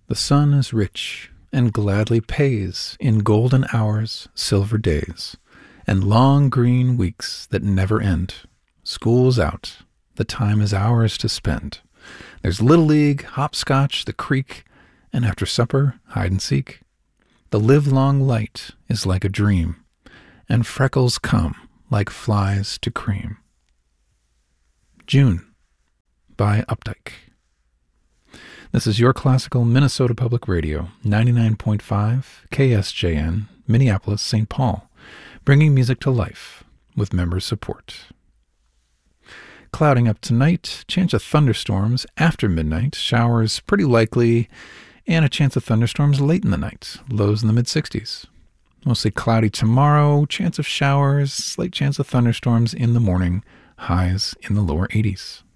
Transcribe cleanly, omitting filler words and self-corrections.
The sun is rich and gladly pays in golden hours, silver days, and long green weeks that never end. School's out. The time is ours to spend. There's Little League, hopscotch, the creek, and after supper, hide and seek. The livelong light is like a dream, and freckles come like flies to cream. June by Updike. This is your classical Minnesota Public Radio, 99.5 KSJN, Minneapolis, St. Paul, bringing music to life with member support. Clouding up tonight, chance of thunderstorms after midnight, showers pretty likely, and a chance of thunderstorms late in the night, lows in the mid-60s. Mostly cloudy tomorrow, chance of showers, slight chance of thunderstorms in the morning, highs in the lower 80s.